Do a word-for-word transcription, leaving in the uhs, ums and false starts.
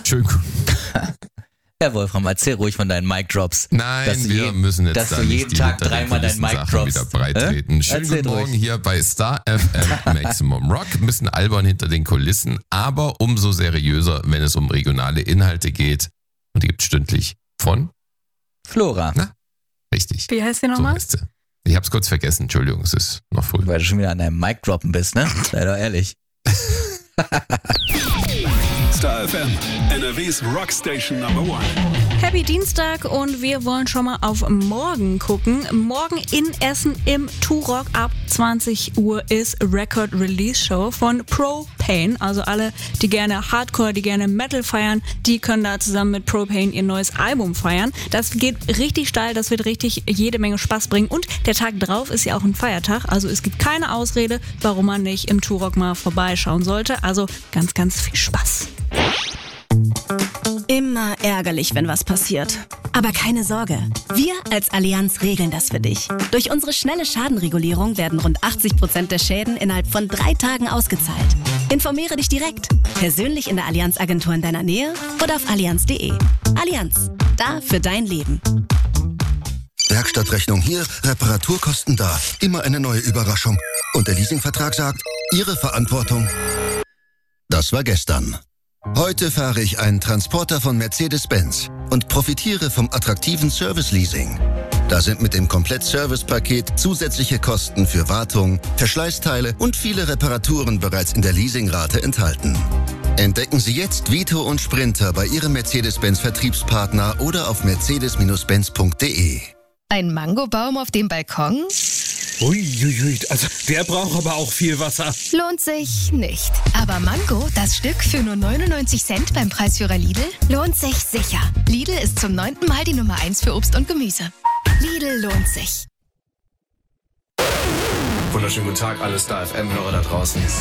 Schön. Ja, Wolfram, erzähl ruhig von deinen Mic-Drops. Nein, wir je, müssen jetzt dass da du jeden nicht Tag die dreimal deinen Mic-Drops wieder breitreten. Äh? Schönen guten Morgen hier bei Star F M Maximum Rock. Ein bisschen albern hinter den Kulissen, aber umso seriöser, wenn es um regionale Inhalte geht. Und die gibt es stündlich von Flora. Na, richtig. Wie heißt sie nochmal? So heißt sie. Ich hab's kurz vergessen, Entschuldigung, es ist noch früh. Weil du schon wieder an deinem Mic droppen bist, ne? Sei doch ehrlich. Star F M, N R W's Rockstation Number One. Happy Dienstag und wir wollen schon mal auf morgen gucken. Morgen in Essen im Turok ab zwanzig Uhr ist Record Release Show von Propane. Also alle, die gerne Hardcore, die gerne Metal feiern, die können da zusammen mit Propane ihr neues Album feiern. Das geht richtig steil, das wird richtig jede Menge Spaß bringen. Und der Tag drauf ist ja auch ein Feiertag. Also es gibt keine Ausrede, warum man nicht im Turok mal vorbeischauen sollte. Also ganz, ganz viel Spaß. Immer ärgerlich, wenn was passiert. Aber keine Sorge, wir als Allianz regeln das für dich. Durch unsere schnelle Schadenregulierung werden rund achtzig Prozent der Schäden innerhalb von drei Tagen ausgezahlt. Informiere dich direkt, persönlich in der Allianz-Agentur in deiner Nähe oder auf allianz punkt de. Allianz, da für dein Leben. Werkstattrechnung hier, Reparaturkosten da. Immer eine neue Überraschung. Und der Leasingvertrag sagt, Ihre Verantwortung. Das war gestern. Heute fahre ich einen Transporter von Mercedes-Benz und profitiere vom attraktiven Service-Leasing. Da sind mit dem Komplett-Service-Paket zusätzliche Kosten für Wartung, Verschleißteile und viele Reparaturen bereits in der Leasingrate enthalten. Entdecken Sie jetzt Vito und Sprinter bei Ihrem Mercedes-Benz-Vertriebspartner oder auf mercedes Benz punkt de. Ein Mangobaum auf dem Balkon? Uiuiui, also der braucht aber auch viel Wasser. Lohnt sich nicht. Aber Mango, das Stück für nur neunundneunzig Cent beim Preisführer Lidl, lohnt sich sicher. Lidl ist zum neunten Mal die Nummer eins für Obst und Gemüse. Lidl lohnt sich. Wunderschönen guten Tag, alle Star F M-Hörer da draußen.